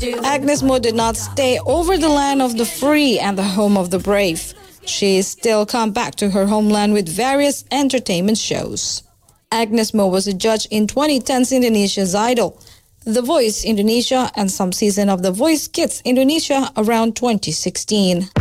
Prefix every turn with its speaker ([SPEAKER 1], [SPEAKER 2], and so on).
[SPEAKER 1] Agnes Mo did not stay over the land of the free and the home of the brave. She still come back to her homeland with various entertainment shows. Agnes Mo was a judge in 2010's Indonesia's Idol, The Voice Indonesia, and some season of The Voice Kids Indonesia around 2016.